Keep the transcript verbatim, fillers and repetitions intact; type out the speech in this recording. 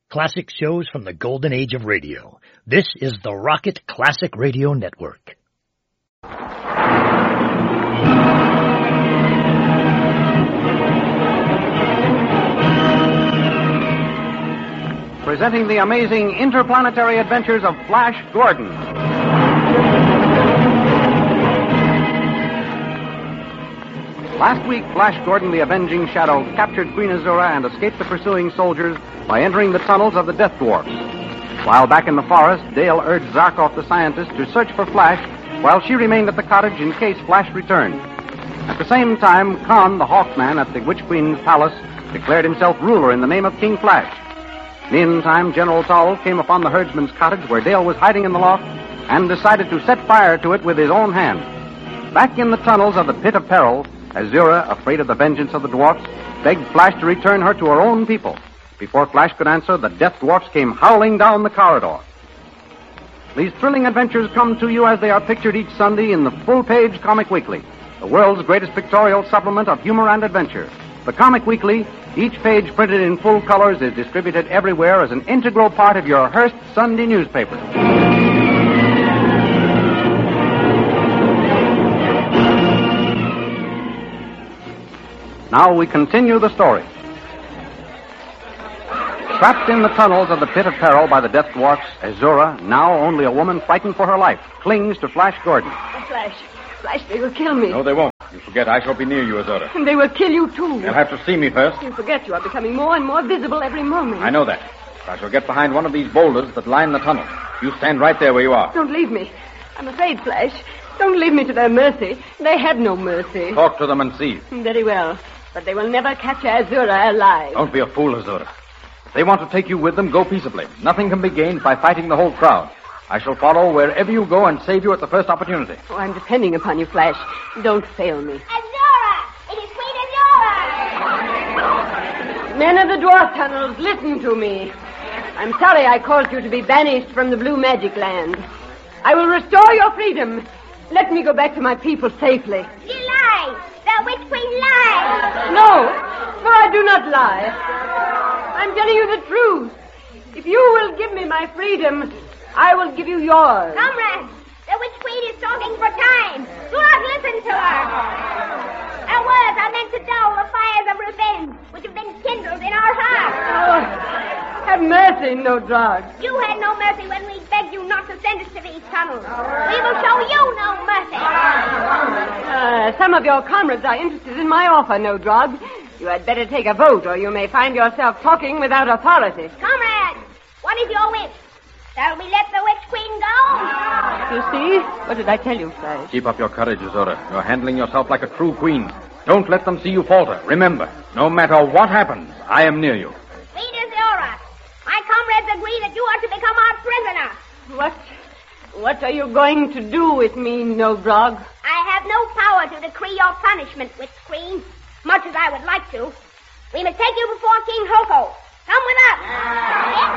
Classic shows from the golden age of radio. This is the Rocket Classic Radio Network. Presenting the amazing interplanetary adventures of Flash Gordon. Last week, Flash Gordon, the Avenging Shadow, captured Queen Azura and escaped the pursuing soldiers by entering the tunnels of the Death Dwarfs. While back in the forest, Dale urged Zarkov, the scientist, to search for Flash while she remained at the cottage in case Flash returned. At the same time, Khan, the Hawkman at the Witch Queen's palace, declared himself ruler in the name of King Flash. Meantime, General Towle came upon the herdsman's cottage where Dale was hiding in the loft and decided to set fire to it with his own hand. Back in the tunnels of the Pit of Peril, Azura, afraid of the vengeance of the dwarfs, begged Flash to return her to her own people. Before Flash could answer, the Death Dwarfs came howling down the corridor. These thrilling adventures come to you as they are pictured each Sunday in the full-page Comic Weekly, the world's greatest pictorial supplement of humor and adventure. The Comic Weekly, each page printed in full colors, is distributed everywhere as an integral part of your Hearst Sunday newspaper. Now we continue the story. Trapped in the tunnels of the Pit of Peril by the Death Dwarfs, Azura, now only a woman frightened for her life, clings to Flash Gordon. Oh, Flash. Flash, they will kill me. No, they won't. You forget, I shall be near you, Azura. And they will kill you, too. They'll have to see me first. You forget you are becoming more and more visible every moment. I know that. I shall get behind one of these boulders that line the tunnel. You stand right there where you are. Don't leave me. I'm afraid, Flash. Don't leave me to their mercy. They have no mercy. Talk to them and see. Very well. But they will never capture Azura alive. Don't be a fool, Azura. If they want to take you with them, go peaceably. Nothing can be gained by fighting the whole crowd. I shall follow wherever you go and save you at the first opportunity. Oh, I'm depending upon you, Flash. Don't fail me. Azura! It is Queen Azura! Men of the dwarf tunnels, listen to me. I'm sorry I caused you to be banished from the Blue Magic Land. I will restore your freedom. Let me go back to my people safely. You lie! The Witch Queen lies! No, for I do not lie. I'm telling you the truth. If you will give me my freedom, I will give you yours. Comrade, the Witch Queen is talking for time. Do not listen to her. Her words are meant to dull the fires of revenge which have been kindled in our hearts. Oh, have mercy, no drug. You had no mercy when we begged you not to send us to these tunnels. We will show you no mercy. Uh, some of your comrades are interested in my offer, no drug. You had better take a vote, or you may find yourself talking without authority. Comrade, what is your wish? Shall we let the Witch Queen go? You see? What did I tell you, Flash? Keep up your courage, Azura. You're handling yourself like a true queen. Don't let them see you falter. Remember, no matter what happens, I am near you. Queen Azura, my comrades agree that you are to become our prisoner. What? What are you going to do with me, no drug? I have no power to decree your punishment, Witch Queen, much as I would like to. We must take you before King Hoko. Come with us.